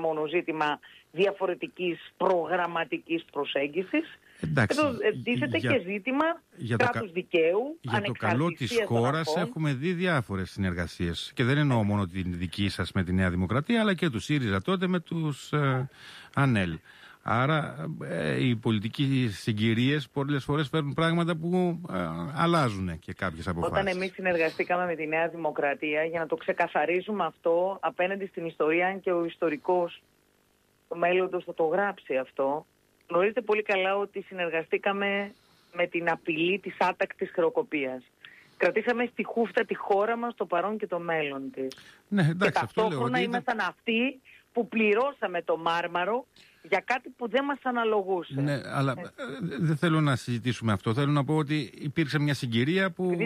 μόνο ζήτημα διαφορετικής προγραμματικής προσέγγισης. Εδώ τίθεται και ζήτημα κράτους δικαίου, για το καλό της χώρας έχουμε δει διάφορες συνεργασίες. Και δεν εννοώ μόνο την δική σας με τη Νέα Δημοκρατία, αλλά και του ΣΥΡΙΖΑ τότε με τους ΑΝΕΛ. Άρα οι πολιτικοί συγκυρίες πολλές φορές φέρνουν πράγματα που αλλάζουν και κάποιες αποφάσεις. Όταν εμείς συνεργαστήκαμε με τη Νέα Δημοκρατία, για να το ξεκαθαρίζουμε αυτό απέναντι στην ιστορία, αν και ο ιστορικός του μέλλοντος θα το γράψει αυτό, γνωρίζετε πολύ καλά ότι συνεργαστήκαμε με την απειλή της άτακτης χρεοκοπίας. Κρατήσαμε στη χούφτα τη χώρα μας, το παρόν και το μέλλον της. Ναι, εντάξει, και ταυτόχρονα ήμασταν αυτοί που πληρώσαμε το μάρμαρο για κάτι που δεν μας αναλογούσε. Ναι, αλλά δεν θέλω να συζητήσουμε αυτό. Θέλω να πω ότι υπήρξε μια συγκυρία που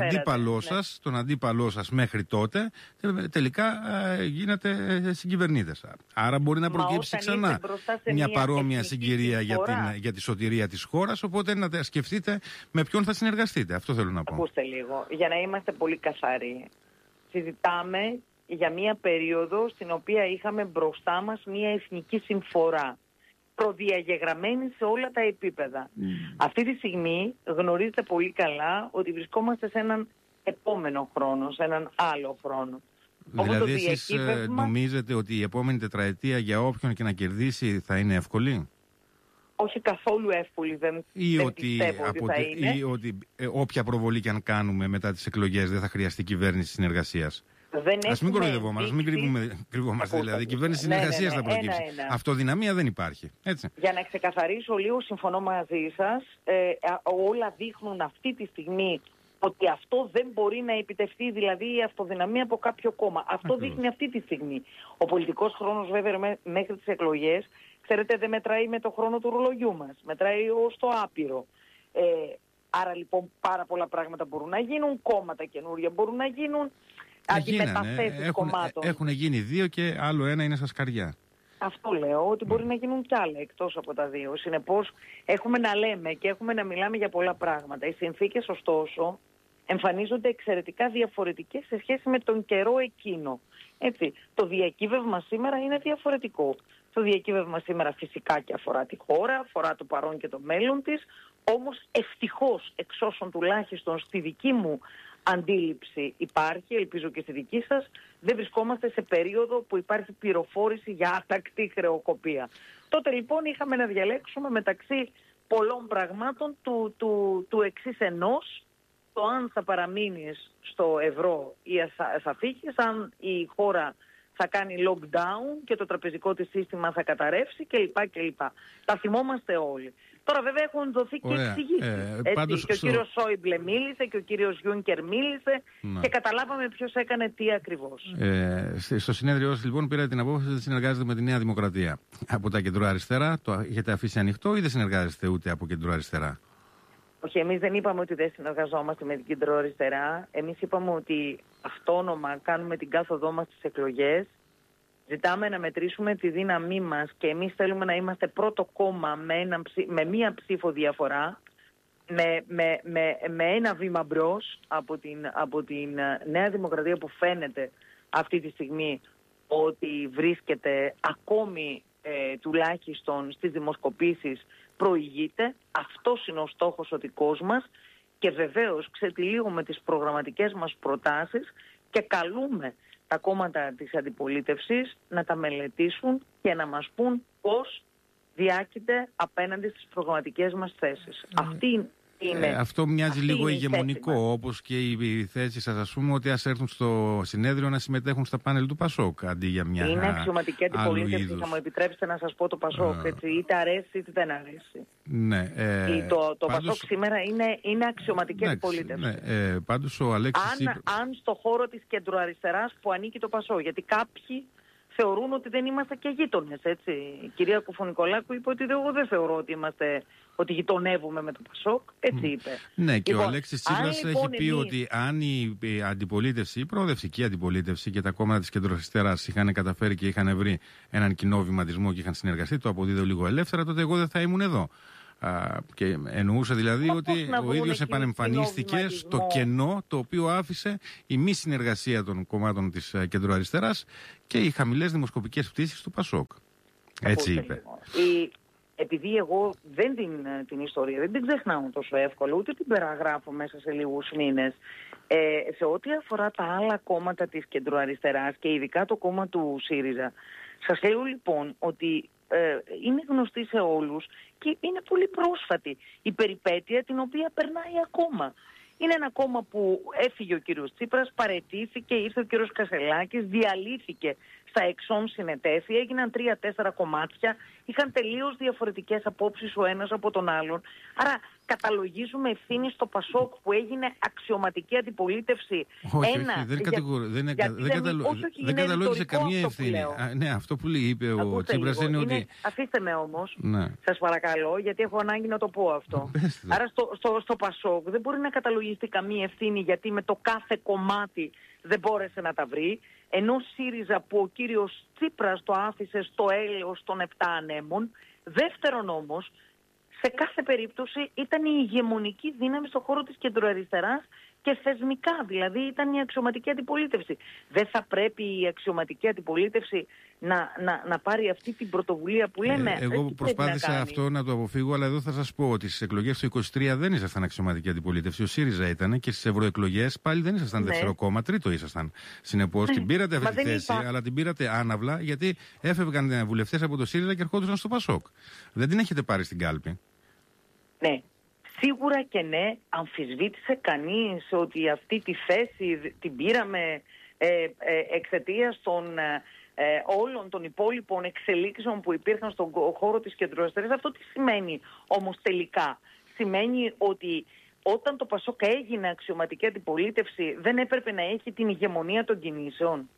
τον αντίπαλό σας μέχρι τότε τελικά γίνατε συγκυβερνήτες. Άρα μπορεί να προκύψει ξανά μια παρόμοια συγκυρία για τη σωτηρία της χώρας, οπότε να σκεφτείτε με ποιον θα συνεργαστείτε. Αυτό θέλω να πω. Ακούστε λίγο, για να είμαστε πολύ καθαροί. Συζητάμε για μία περίοδο στην οποία είχαμε μπροστά μας μία εθνική συμφορά προδιαγεγραμμένη σε όλα τα επίπεδα. Αυτή τη στιγμή γνωρίζετε πολύ καλά ότι βρισκόμαστε σε έναν επόμενο χρόνο, σε έναν άλλο χρόνο. Δηλαδή εσείς νομίζετε ότι η επόμενη τετραετία για όποιον και να κερδίσει θα είναι εύκολη? Όχι καθόλου εύκολη, δεν πιστεύω ότι θα είναι. Ή ότι όποια προβολή και αν κάνουμε μετά τις εκλογές δεν θα χρειαστεί κυβέρνηση συνεργασίας. Ας μην κοροϊδευόμαστε, ας μην κρυβόμαστε. Δηλαδή, η κυβέρνηση συνεργασίας θα προκύψει. Αυτοδυναμία δεν υπάρχει. Έτσι. Για να ξεκαθαρίσω λίγο, συμφωνώ μαζί σας. Όλα δείχνουν αυτή τη στιγμή ότι αυτό δεν μπορεί να επιτευχθεί, δηλαδή η αυτοδυναμία από κάποιο κόμμα. Αυτό δείχνει αυτή τη στιγμή. Ο πολιτικός χρόνος, βέβαια, μέχρι τις εκλογές, ξέρετε, δεν μετράει με το χρόνο του ρολογιού μας. Μετράει ως το άπειρο. Άρα λοιπόν πάρα πολλά πράγματα μπορούν να γίνουν, κόμματα καινούργια μπορούν να γίνουν. Έχουν γίνει δύο και άλλο ένα είναι στα σκαριά. Αυτό λέω, ότι μπορεί να γίνουν κι άλλα εκτός από τα δύο. Συνεπώς έχουμε να λέμε και έχουμε να μιλάμε για πολλά πράγματα. Οι συνθήκες ωστόσο εμφανίζονται εξαιρετικά διαφορετικές σε σχέση με τον καιρό εκείνο. Έτσι, το διακύβευμα σήμερα είναι διαφορετικό. Το διακύβευμα σήμερα φυσικά και αφορά τη χώρα, αφορά το παρόν και το μέλλον της, όμως ευτυχώς εξ όσων τουλάχιστον στη δική μου αντίληψη υπάρχει, ελπίζω και στη δική σας, δεν βρισκόμαστε σε περίοδο που υπάρχει πληροφόρηση για άτακτη χρεοκοπία. Τότε λοιπόν είχαμε να διαλέξουμε μεταξύ πολλών πραγμάτων του εξής ενός, το αν θα παραμείνεις στο ευρώ ή θα φύγεις, αν η χώρα θα κάνει lockdown και το τραπεζικό της σύστημα θα καταρρεύσει κλπ. Τα θυμόμαστε όλοι. Τώρα βέβαια έχουν δοθεί και εξηγήσεις. Και ο κύριος Σόιμπλε μίλησε και ο κύριος Γιούνκερ μίλησε και καταλάβαμε ποιος έκανε τι ακριβώς. Στο συνέδριό σας λοιπόν πήρατε την απόφαση ότι δεν συνεργάζεται με τη Νέα Δημοκρατία. Από τα κεντροαριστερά το έχετε αφήσει ανοιχτό ή δεν συνεργάζεστε ούτε από κεντροαριστερά? Όχι, εμείς δεν είπαμε ότι δεν συνεργαζόμαστε με την κεντροαριστερά. Εμείς είπαμε ότι αυτόνομα κάνουμε την κάθοδό μας στις εκλογές. Ζητάμε να μετρήσουμε τη δύναμή μας και εμείς θέλουμε να είμαστε πρώτο κόμμα με μία ψήφο διαφορά, με ένα βήμα μπρος από την Νέα Δημοκρατία που φαίνεται αυτή τη στιγμή ότι βρίσκεται ακόμη τουλάχιστον στις δημοσκοπήσεις προηγείται. Αυτός είναι ο στόχος ο δικός μας και βεβαίως ξετυλίγουμε τις προγραμματικές μας προτάσεις και καλούμε τα κόμματα της αντιπολίτευσης να τα μελετήσουν και να μας πούν πώς διάκειται απέναντι στις προγραμματικές μας θέσεις. Αυτό μοιάζει λίγο ηγεμονικό, όπως και η θέση σας, ας πούμε, ότι ας έρθουν στο συνέδριο να συμμετέχουν στα πάνελ του ΠΑΣΟΚ αντί για μια. Είναι αξιωματική αντιπολίτευση, θα μου επιτρέψετε να σας πω το ΠΑΣΟΚ, έτσι, είτε αρέσει είτε δεν αρέσει. Ναι, το ΠΑΣΟΚ σήμερα είναι αξιωματική αντιπολίτευση. Ναι, πάντως ο Αλέξης αν στο χώρο της κεντροαριστεράς που ανήκει το ΠΑΣΟΚ, γιατί κάποιοι θεωρούν ότι δεν είμαστε και γείτονες, έτσι. Η κυρία Κουφονικολάκου είπε ότι εγώ δεν θεωρώ ότι γειτονεύουμε με το ΠΑΣΟΚ, έτσι είπε. Ναι, και ο Αλέξης Τσίπρας έχει πει ότι αν η αντιπολίτευση, η προοδευτική αντιπολίτευση και τα κόμματα της κεντροαριστεράς είχαν καταφέρει και είχαν βρει έναν κοινό βηματισμό και είχαν συνεργαστεί, το αποδίδω λίγο ελεύθερα, τότε εγώ δεν θα ήμουν εδώ. Και εννοούσε δηλαδή ότι ο ίδιος επανεμφανίστηκε στο κενό το οποίο άφησε η μη συνεργασία των κομμάτων της κεντροαριστεράς και οι χαμηλές δημοσκοπικές πτήσεις του ΠΑΣΟΚ. Έτσι είπε. Επειδή εγώ την ιστορία δεν την ξεχνάω τόσο εύκολα, ούτε την περιγράφω μέσα σε λίγους μήνες, σε ό,τι αφορά τα άλλα κόμματα της κεντροαριστεράς και ειδικά το κόμμα του ΣΥΡΙΖΑ, σας λέω λοιπόν ότι είναι γνωστή σε όλους και είναι πολύ πρόσφατη η περιπέτεια την οποία περνάει ακόμα. Είναι ένα κόμμα που έφυγε ο κύριος Τσίπρας, παραιτήθηκε, ήρθε ο κύριος Κασελάκης, διαλύθηκε στα εξών συνετέθη, έγιναν 3-4 κομμάτια, είχαν τελείως διαφορετικές απόψεις ο ένας από τον άλλον. Άρα καταλογίζουμε ευθύνη στο ΠΑΣΟΚ που έγινε αξιωματική αντιπολίτευση. Όχι, δεν καταλόγισε καμία ευθύνη. Ναι, αυτό που είπε ο Τσίπρας είναι ότι... Αφήστε με όμως, σας παρακαλώ, γιατί έχω ανάγκη να το πω αυτό. Άρα στο ΠΑΣΟΚ δεν μπορεί να καταλογιστεί καμία ευθύνη γιατί με το κάθε κομμάτι δεν μπόρεσε να τα βρει. Ενώ ΣΥΡΙΖΑ που ο κύριος Τσίπρας το άφησε στο έλεος των 7 ανέμων. Δεύτερον όμως, σε κάθε περίπτωση ήταν η ηγεμονική δύναμη στον χώρο της κεντροαριστεράς και θεσμικά, δηλαδή ήταν η αξιωματική αντιπολίτευση. Δεν θα πρέπει η αξιωματική αντιπολίτευση να πάρει αυτή την πρωτοβουλία που λέμε. Εγώ προσπάθησα αυτό να το αποφύγω, αλλά εδώ θα σας πω ότι στις εκλογές του 23 δεν ήσασταν αξιωματική αντιπολίτευση. Ο ΣΥΡΙΖΑ ήταν και στις ευρωεκλογές πάλι δεν ήσασταν δεύτερο κόμμα, τρίτο ήσασταν. Συνεπώς την πήρατε αυτή τη θέση, αλλά την πήρατε άναυλα γιατί έφευγαν βουλευτές από το ΣΥΡΙΖΑ και ερχόντουσαν στο ΠΑΣΟΚ. Δεν την έχετε πάρει στην κάλπη. Ναι. Σίγουρα και ναι, αμφισβήτησε κανείς ότι αυτή τη θέση την πήραμε εξαιτίας των όλων των υπόλοιπων εξελίξεων που υπήρχαν στον χώρο της κεντροαριστεράς. Αυτό τι σημαίνει όμως τελικά? Σημαίνει ότι όταν το ΠΑΣΟΚ έγινε αξιωματική αντιπολίτευση δεν έπρεπε να έχει την ηγεμονία των κινήσεων?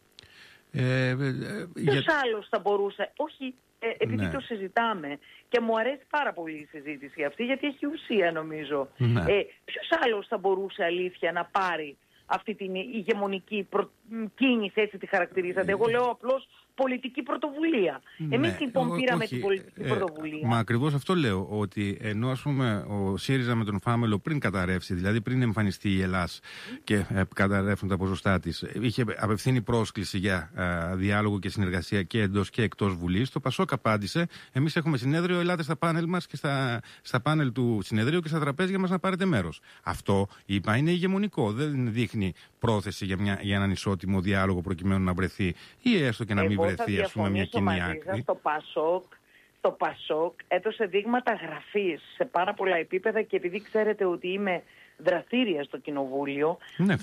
Ποιος άλλος θα μπορούσε? Όχι, επειδή το συζητάμε και μου αρέσει πάρα πολύ η συζήτηση αυτή γιατί έχει ουσία νομίζω. Ποιος άλλος θα μπορούσε αλήθεια να πάρει αυτή την ηγεμονική κίνηση, έτσι τη χαρακτηρίζατε? Εγώ λέω απλώς πολιτική πρωτοβουλία. Εμείς λοιπόν πήραμε την πολιτική πρωτοβουλία. Μα ακριβώς αυτό λέω, ότι ενώ ας πούμε ο ΣΥΡΙΖΑ με τον Φάμελο πριν καταρρεύσει, δηλαδή πριν εμφανιστεί η Ελλάς και καταρρεύσουν τα ποσοστά της, είχε απευθύνει πρόσκληση για διάλογο και συνεργασία και εντός και εκτός Βουλής. Το ΠΑΣΟΚ απάντησε: εμείς έχουμε συνέδριο, ελάτε στα πάνελ μας και στα πάνελ του συνεδρίου και στα τραπέζια μας να πάρετε μέρος. Αυτό, είπα, είναι ηγεμονικό. Δεν δείχνει πρόθεση για έναν ισότιμο διάλογο προκειμένου να βρεθεί ή έστω και να μην βρεθεί, ας πούμε, μια κοινή άκρη. Στο ΠΑΣΟΚ έδωσε δείγματα γραφής σε πάρα πολλά επίπεδα και επειδή ξέρετε ότι είμαι δραστήρια στο κοινοβούλιο,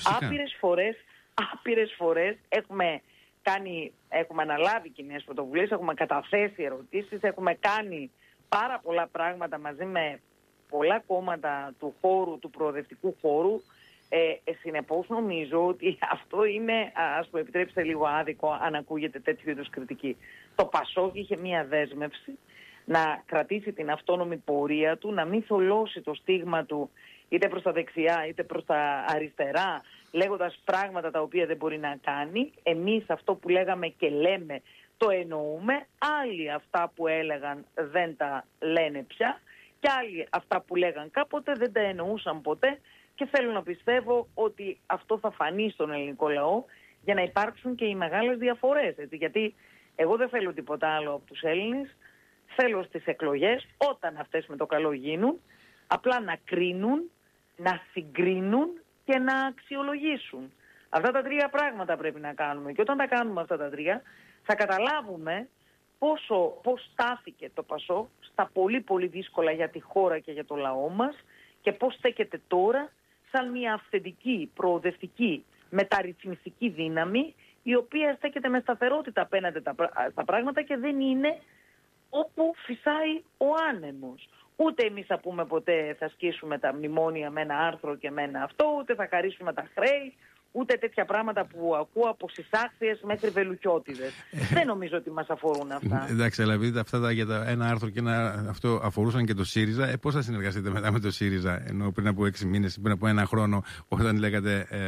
άπειρες φορές έχουμε αναλάβει κοινές πρωτοβουλίες, έχουμε καταθέσει ερωτήσεις, έχουμε κάνει πάρα πολλά πράγματα μαζί με πολλά κόμματα του χώρου, του προοδευτικού χώρου. Συνεπώς νομίζω ότι αυτό είναι, ας μου επιτρέψετε λίγο άδικο αν ακούγεται τέτοιου είδους κριτική. Το ΠΑΣΟΚ είχε μία δέσμευση να κρατήσει την αυτόνομη πορεία του, να μην θολώσει το στίγμα του είτε προς τα δεξιά είτε προς τα αριστερά, λέγοντας πράγματα τα οποία δεν μπορεί να κάνει. Εμείς αυτό που λέγαμε και λέμε το εννοούμε, άλλοι αυτά που έλεγαν δεν τα λένε πια και άλλοι αυτά που λέγαν κάποτε δεν τα εννοούσαν ποτέ. Και θέλω να πιστεύω ότι αυτό θα φανεί στον ελληνικό λαό για να υπάρξουν και οι μεγάλες διαφορές. Έτσι. Γιατί εγώ δεν θέλω τίποτα άλλο από τους Έλληνες. Θέλω στις εκλογές, όταν αυτές με το καλό γίνουν, απλά να κρίνουν, να συγκρίνουν και να αξιολογήσουν. Αυτά τα τρία πράγματα πρέπει να κάνουμε. Και όταν τα κάνουμε αυτά τα τρία, θα καταλάβουμε πώς στάθηκε το ΠΑΣΟΚ στα πολύ πολύ δύσκολα για τη χώρα και για το λαό μας και πώς στέκεται τώρα σαν μια αυθεντική, προοδευτική, μεταρρυθμιστική δύναμη η οποία στέκεται με σταθερότητα απέναντι στα πράγματα και δεν είναι όπου φυσάει ο άνεμος. Ούτε εμείς θα πούμε ποτέ θα σκίσουμε τα μνημόνια με ένα άρθρο και με ένα αυτό, ούτε θα χαρίσουμε τα χρέη, ούτε τέτοια πράγματα που ακούω από συσάξιες μέχρι βελουχιώτιδες. Δεν νομίζω ότι μας αφορούν αυτά. Εντάξει, αλλά επειδή αυτά για ένα άρθρο και αυτό αφορούσαν και το ΣΥΡΙΖΑ, πώς θα συνεργαστείτε μετά με το ΣΥΡΙΖΑ? Ενώ πριν από 6 μήνες, πριν από ένα χρόνο, όταν λέγατε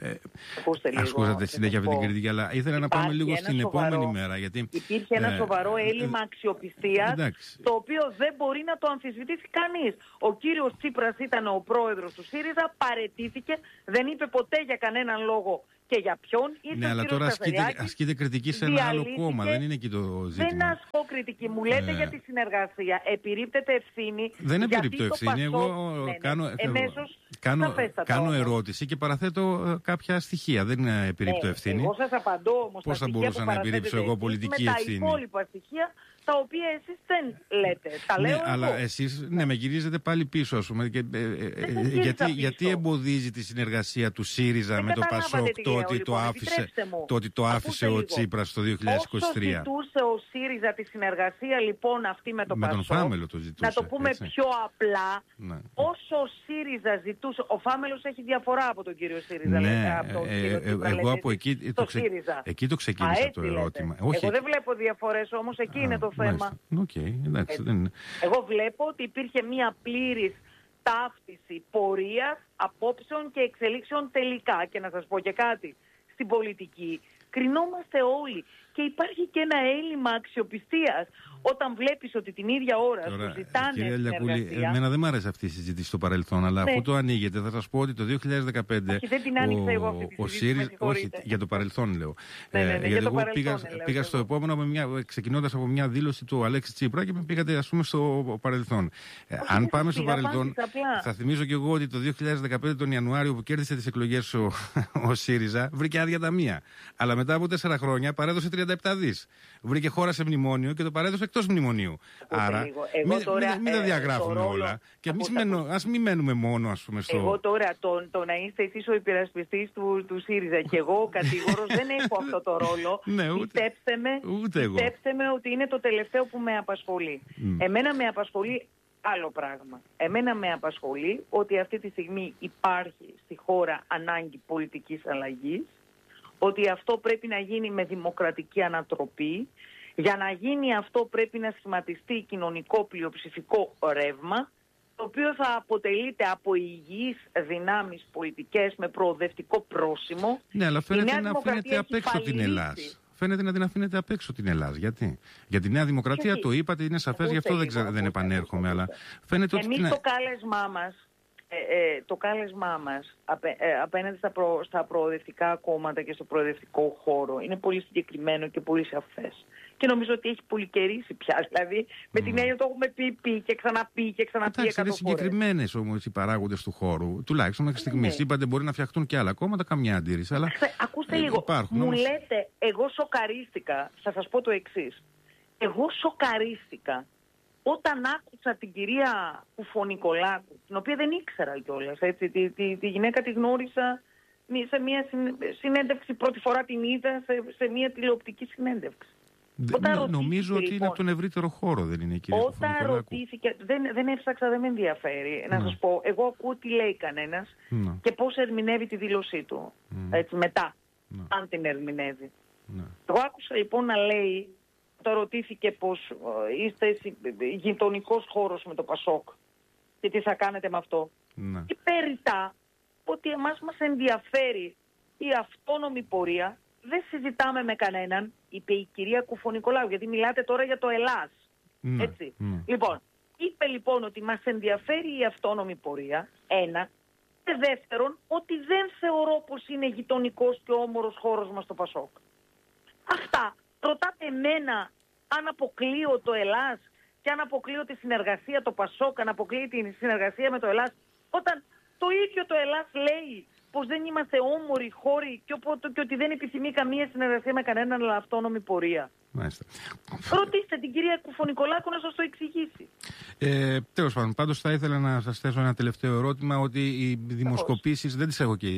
ασκούσατε συνέχεια αυτή την κριτική, αλλά ήθελα να πάμε λίγο στην επόμενη μέρα. Γιατί, υπήρχε ένα σοβαρό έλλειμμα αξιοπιστίας, το οποίο δεν μπορεί να το αμφισβητήσει κανείς. Ο κύριος Τσίπρας ήταν ο πρόεδρος του ΣΥΡΙΖΑ, παραιτήθηκε, δεν είπε ποτέ για κανέναν λόγο και για ποιον. Ναι, αλλά τώρα ασκείται κριτική σε ένα άλλο κόμμα, δεν είναι εκεί το ζήτημα. Δεν ασκώ κριτική, μου λέτε για τη συνεργασία. Επιρρύπτεται ευθύνη. Δεν επιρρύπτω ευθύνη. Εγώ κάνω ερώτηση και παραθέτω κάποια στοιχεία. Δεν επιρρύπτω ευθύνη. Εγώ σας απαντώ όμως. Πώς θα μπορούσα να επιρρύψω εγώ πολιτική ευθύνη? Με τα υπόλοιπα στοιχεία, τα οποία εσείς δεν λέτε. Τα λέω εγώ. Αλλά εσείς με γυρίζετε πάλι πίσω, ας πούμε. Γιατί εμποδίζει τη συνεργασία του ΣΥΡΙΖΑ με το ΠΑΣΟΚ το ότι το άφησε ο Τσίπρας το 2023? Όσο ζητούσε ο ΣΥΡΙΖΑ τη συνεργασία λοιπόν αυτή με το ΠΑΣΟΚ, τον Φάμελο το ζητούσε, να το πούμε πιο απλά, όσο ο ΣΥΡΙΖΑ ζητούσε, ο Φάμελος έχει διαφορά από τον κύριο ΣΥΡΙΖΑ. Εγώ από εκεί το ξεκίνησα το ερώτημα. Εγώ δεν βλέπω διαφορές όμως, εκεί είναι το θέμα. Εγώ βλέπω ότι υπήρχε μία πλήρης ταύτιση πορείας, απόψεων και εξελίξεων τελικά. Και να σας πω και κάτι, στην πολιτική κρινόμαστε όλοι και υπάρχει και ένα έλλειμμα αξιοπιστίας όταν βλέπεις ότι την ίδια ώρα σου ζητάνε συνεργασία. Εμένα δεν μ' άρεσε αυτή η συζήτηση στο παρελθόν, αλλά αφού το ανοίγετε θα σας πω ότι το 2015 δεν την άνοιξα εγώ αυτή τη συζήτηση. Όχι, για το παρελθόν λέω. Γιατί εγώ πήγα στο επόμενο ξεκινώντας από μια δήλωση του Αλέξη Τσίπρα και με πήγατε ας πούμε στο παρελθόν. Αν πάμε στο παρελθόν, θα θυμίζω και εγώ ότι το 2015 τον Ιανουάριο που κέρδισε τις εκλογές ο ΣΥΡΙΖΑ βρήκε άδεια ταμεία. Αλλά μετά από 4 χρόνια παρέδωσε 37 δις. Βρήκε χώρα σε μνημόνιο και το παρέδωσε εκτός μνημονίου. Άρα μην τα διαγράφουμε όλα. Και ας μην μένουμε μόνο, ας πούμε, στο... Εγώ τώρα το να είστε εσείς ο υπερασπιστής του ΣΥΡΙΖΑ και εγώ ο κατηγόρος δεν έχω αυτό το ρόλο. Πιστέψτε με ότι είναι το τελευταίο που με απασχολεί. Εμένα με απασχολεί άλλο πράγμα. Εμένα με απασχολεί ότι αυτή τη στιγμή υπάρχει στη χώρα ανάγκη πολιτικής αλλαγής, ότι αυτό πρέπει να γίνει με δημοκρατική ανατροπή. Για να γίνει αυτό πρέπει να σχηματιστεί κοινωνικό πλειοψηφικό ρεύμα, το οποίο θα αποτελείται από υγιείς δυνάμεις πολιτικές με προοδευτικό πρόσημο. Ναι, αλλά φαίνεται να αφήνεται απ' έξω την Ελλάδα. Φαίνεται να την αφήνεται απ' έξω την Ελλάδα. Γιατί? Για τη Νέα Δημοκρατία το είπατε, είναι σαφές, γι' αυτό δεν επανέρχομαι. Αλλά φαίνεται ότι. Εμείς το κάλεσμά μας απέναντι στα προοδευτικά κόμματα και στο προοδευτικό χώρο είναι πολύ συγκεκριμένο και πολύ σαφές. Και νομίζω ότι έχει πολυκαιρίσει πια. Δηλαδή, με την έννοια το έχουμε πει και ξαναπεί και ξαναπεί. Εντάξει, είναι συγκεκριμένες όμως οι παράγοντες του χώρου. Τουλάχιστον μέχρι στιγμής. Είπατε μπορεί να φτιαχτούν και άλλα κόμματα, καμιά αντίρρηση. Αλλά ακούστε λίγο. Μου λέτε, εγώ σοκαρίστηκα. Θα σας πω το εξής. Εγώ σοκαρίστηκα όταν άκουσα την κυρία Κουφονικολάκου, την οποία δεν ήξερα κιόλας, έτσι, τη γυναίκα τη γνώρισα σε μια συνέντευξη, πρώτη φορά την είδα σε μια τηλεοπτική συνέντευξη. Νομίζω ότι είναι από τον ευρύτερο χώρο, δεν είναι, κυρία Κουφονικολάκου? Όταν ρωτήθηκε, δεν έψαξα, δεν με ενδιαφέρει. Να σας πω, εγώ ακούω τι λέει κανένας και πώς ερμηνεύει τη δήλωσή του, έτσι, μετά, αν την ερμηνεύει. Εγώ άκουσα λοιπόν να λέει, όταν ρωτήθηκε πως είστε γειτονικός χώρος με το ΠΑΣΟΚ και τι θα κάνετε με αυτό. Είπε ρητά ότι εμάς μας ενδιαφέρει η αυτόνομη πορεία, δεν συζητάμε με κανέναν, είπε η κυρία Κουφονικολάκου, γιατί μιλάτε τώρα για το Ελλάς. Έτσι. Λοιπόν, είπε λοιπόν ότι μας ενδιαφέρει η αυτόνομη πορεία, ένα, και δεύτερον, ότι δεν θεωρώ πως είναι γειτονικός και όμορος χώρος μας το ΠΑΣΟΚ. Αυτά. Ρωτάτε εμένα αν αποκλείω το Ελλάς και αν αποκλείω τη συνεργασία, το ΠΑΣΟΚ, αν αποκλείει τη συνεργασία με το Ελλάς, όταν το ίδιο το Ελλάς λέει πως δεν είμαστε όμοροι χώροι και ότι δεν επιθυμεί καμία συνεργασία με κανέναν, αλλά αυτόνομη πορεία. Μάλιστα. Ρωτήστε την κυρία Κουφονικολάκου να σας το εξηγήσει. Τέλος πάντων, πάντως θα ήθελα να σας θέσω ένα τελευταίο ερώτημα, ότι οι δημοσκοπήσεις δεν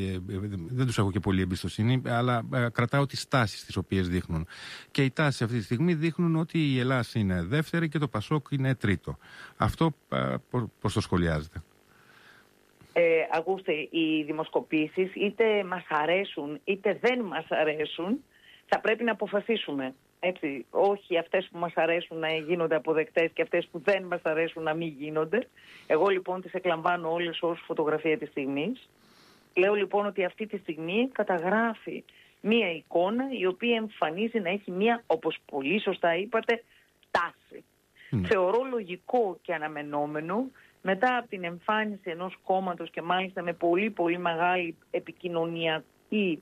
τους έχω και πολύ εμπιστοσύνη, αλλά κρατάω τις τάσεις τις οποίες δείχνουν. Και οι τάσεις αυτή τη στιγμή δείχνουν ότι η Ελλάδα είναι δεύτερη και το ΠΑΣΟΚ είναι τρίτο. Αυτό πώς το σχολιάζετε? Ακούστε, οι δημοσκοπήσεις είτε μας αρέσουν είτε δεν μας αρέσουν, θα πρέπει να αποφασίσουμε. Έτσι, όχι αυτές που μας αρέσουν να γίνονται αποδεκτές και αυτές που δεν μας αρέσουν να μην γίνονται. Εγώ λοιπόν τις εκλαμβάνω όλες ως φωτογραφία της στιγμής. Λέω λοιπόν ότι αυτή τη στιγμή καταγράφει μία εικόνα η οποία εμφανίζει να έχει μία, όπως πολύ σωστά είπατε, τάση. Θεωρώ λογικό και αναμενόμενο μετά από την εμφάνιση ενός κόμματος και μάλιστα με πολύ πολύ μεγάλη επικοινωνιακή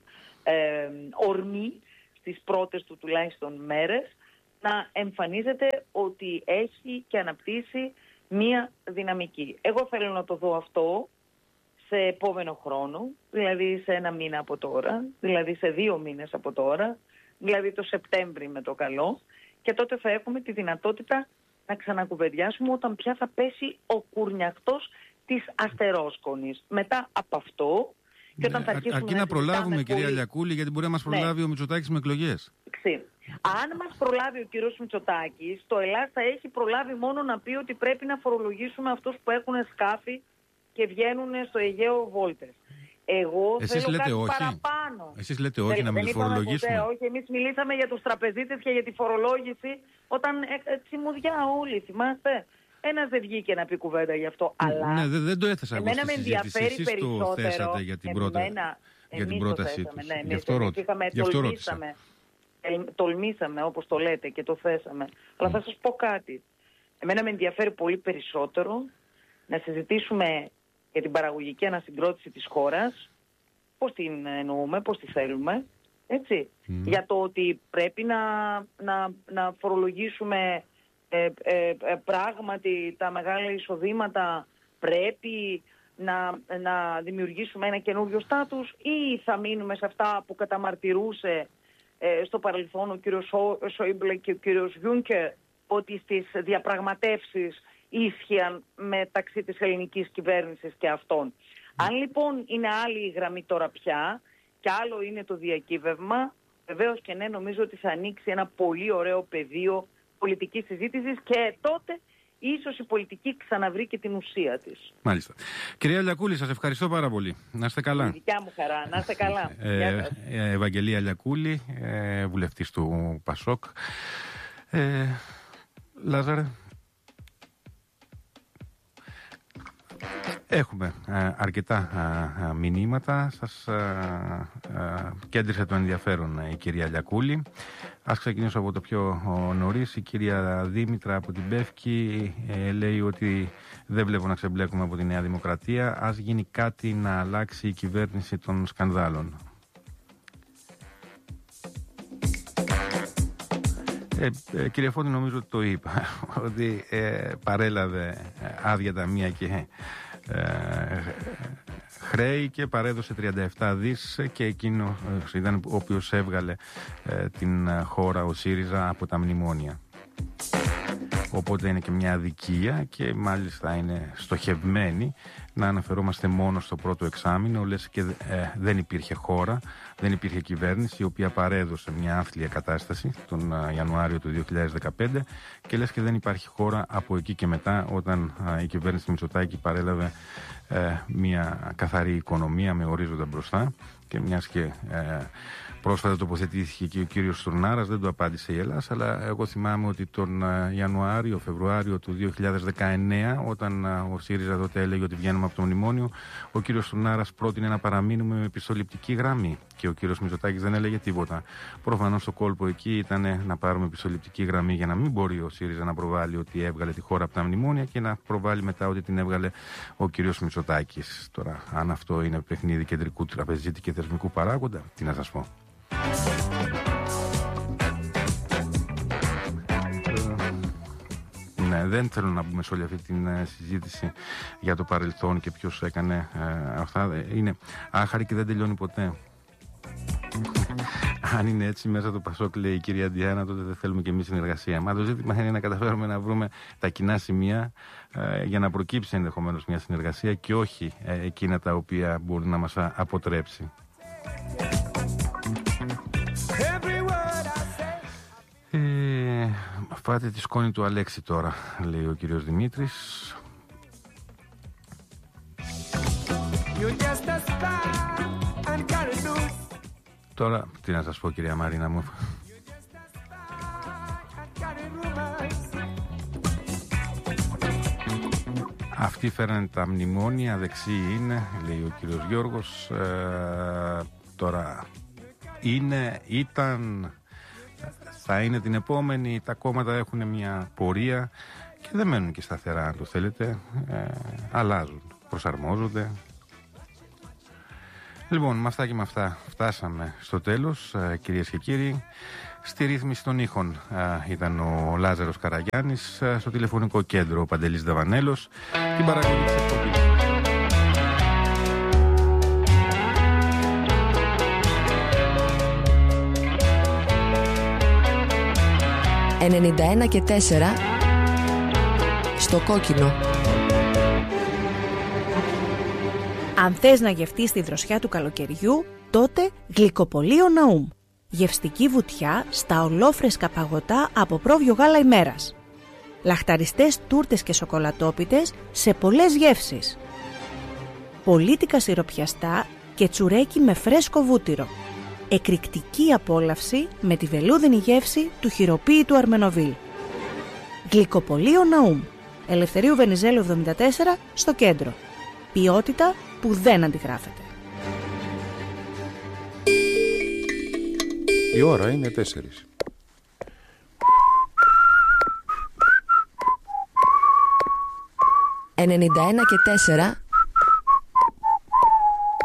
ορμή στις πρώτες του τουλάχιστον μέρες, να εμφανίζεται ότι έχει και αναπτύσσει μία δυναμική. Εγώ θέλω να το δω αυτό σε επόμενο χρόνο, δηλαδή σε 1 μήνα από τώρα, δηλαδή σε 2 μήνες από τώρα, δηλαδή το Σεπτέμβρη με το καλό, και τότε θα έχουμε τη δυνατότητα να ξανακουβεντιάσουμε όταν πια θα πέσει ο κουρνιακτός της αστερόσκονης. Μετά από αυτό, και όταν θα αρχίσουμε αρκεί να προλάβουμε, κυρία Λιακούλη, γιατί μπορεί να μας προλάβει ο Μητσοτάκης με εκλογές. Αν μας προλάβει ο κύριος Μητσοτάκης, το Ελλάς θα έχει προλάβει μόνο να πει ότι πρέπει να φορολογήσουμε αυτούς που έχουν σκάφη και βγαίνουν στο Αιγαίο βόλτες. Εγώ θέλω κάτι παραπάνω. Εσείς λέτε όχι, να μην τους φορολογήσουμε. Όχι, εμείς μιλήσαμε για τους τραπεζίτες και για τη φορολόγηση όταν τσιμουδιά όλοι, θυμάστε. Ένας δεν βγήκε να πει κουβέντα γι' αυτό. Αλλά ναι, δεν το έθεσα εγώ στη συζήτηση. Εσείς το θέσατε για την πρότασή τους. Γι' αυτό ρώτησα. Τολμήσαμε, όπως το λέτε, και το θέσαμε. Αλλά θα σας πω κάτι. Εμένα με ενδιαφέρει πολύ περισσότερο να συζητήσουμε για την παραγωγική ανασυγκρότηση της χώρας, πώς την εννοούμε, πώς τη θέλουμε, έτσι. Για το ότι πρέπει να φορολογήσουμε πράγματι τα μεγάλα εισοδήματα, πρέπει να δημιουργήσουμε ένα καινούριο στάτους, ή θα μείνουμε σε αυτά που καταμαρτυρούσε στο παρελθόν ο κύριος Σόιμπλε και ο κύριος Γιούνκερ, ότι στις διαπραγματεύσεις ίσχυαν μεταξύ της ελληνικής κυβέρνησης και αυτών. Αν λοιπόν είναι άλλη η γραμμή τώρα πια και άλλο είναι το διακύβευμα, βεβαίως και ναι, νομίζω ότι θα ανοίξει ένα πολύ ωραίο πεδίο πολιτικής συζήτησης και τότε ίσως η πολιτική ξαναβρει και την ουσία της. Μάλιστα. Κυρία Λιακούλη, σας ευχαριστώ πάρα πολύ. Να είστε καλά. Δικιά μου χαρά. Να είστε καλά. Ευαγγελία Λιακούλη, βουλευτής του ΠΑΣΟΚ. Λάζαρε. Έχουμε αρκετά μηνύματα. Σας κέντρισε το ενδιαφέρον η κυρία Λιακούλη. Ας ξεκινήσω από το πιο νωρίς. Η κυρία Δήμητρα από την Πεύκη λέει ότι δεν βλέπω να ξεμπλέκουμε από τη Νέα Δημοκρατία. Ας γίνει κάτι να αλλάξει η κυβέρνηση των σκανδάλων. Κύριε Φώτη, νομίζω ότι το είπα, ότι παρέλαβε άδεια ταμεία και χρέη και παρέδωσε 37 δις και εκείνο ήταν ο οποίος έβγαλε την χώρα, ο ΣΥΡΙΖΑ, από τα μνημόνια. Οπότε είναι και μια αδικία και μάλιστα είναι στοχευμένη να αναφερόμαστε μόνο στο πρώτο εξάμηνο, λες και δεν υπήρχε χώρα, δεν υπήρχε κυβέρνηση η οποία παρέδωσε μια άθλια κατάσταση τον Ιανουάριο του 2015 και λες και δεν υπάρχει χώρα από εκεί και μετά, όταν η κυβέρνηση Μητσοτάκη παρέλαβε μια καθαρή οικονομία με ορίζοντα μπροστά, και μιας και πρόσφατα τοποθετήθηκε και ο κύριος Στουρνάρας, δεν το απάντησε η Ελλάδα, αλλά εγώ θυμάμαι ότι τον Φεβρουάριο του 2019, όταν ο ΣΥΡΙΖΑ τότε έλεγε ότι βγαίνουμε από το μνημόνιο, ο κύριος Στουρνάρας πρότεινε να παραμείνουμε με πιστοληπτική γραμμή και ο κύριος Μητσοτάκης δεν έλεγε τίποτα. Προφανώς το κόλπο εκεί ήταν να πάρουμε πιστοληπτική γραμμή για να μην μπορεί ο ΣΥΡΙΖΑ να προβάλλει ότι έβγαλε τη χώρα από τα μνημόνια και να προβάλλει μετά ότι την έβγαλε ο κύριος Μητσοτάκης. Τώρα, αν αυτό είναι παιχνίδι κεντρικού τραπεζίτη και θεσμικού παράγοντα, τι να σας πω. Ναι, δεν θέλω να μπούμε σε όλη αυτή τη συζήτηση για το παρελθόν και ποιος έκανε αυτά. Είναι άχαρη και δεν τελειώνει ποτέ. Αν είναι έτσι μέσα το ΠΑΣΟΚ, λέει η κυρία Ντιάνα, τότε δεν θέλουμε και εμείς συνεργασία. Μα το ζήτημα είναι να καταφέρουμε να βρούμε τα κοινά σημεία για να προκύψει ενδεχομένως μια συνεργασία και όχι εκείνα τα οποία μπορεί να μας αποτρέψει. Φάτε τη σκόνη του Αλέξη τώρα, λέει ο κύριος Δημήτρης. Τώρα, τι να σας πω, κυρία Μαρίνα μου. Αυτοί φέρανε τα μνημόνια, δεξί είναι, λέει ο κύριος Γιώργος. Τώρα ήταν, θα είναι την επόμενη. Τα κόμματα έχουν μια πορεία και δεν μένουν και σταθερά, αν το θέλετε. Αλλάζουν, προσαρμόζονται. Λοιπόν, με αυτά και με αυτά φτάσαμε στο τέλος, κυρίες και κύριοι. Στη ρύθμιση των ήχων ήταν ο Λάζαρος Καραγιάννης, στο τηλεφωνικό κέντρο ο Παντελής Δαβανέλος, την παραγωγή της εκπομπής. 91,4 στο κόκκινο. Αν θες να γευτείς τη δροσιά του καλοκαιριού, τότε Γλυκοπωλείο Ναούμ. Γευστική βουτιά στα ολόφρεσκα παγωτά από πρόβιο γάλα ημέρας. Λαχταριστές τούρτες και σοκολατόπιτες σε πολλές γεύσεις. Πολίτικα σιροπιαστά και τσουρέκι με φρέσκο βούτυρο. Εκρηκτική απόλαυση με τη βελούδινη γεύση του χειροποίητου Αρμενοβίλ. Γλυκοπωλείο Ναούμ. Ελευθερίου Βενιζέλου 74 στο κέντρο. Ποιότητα που δεν αντιγράφεται. Η ώρα είναι 4. 91,4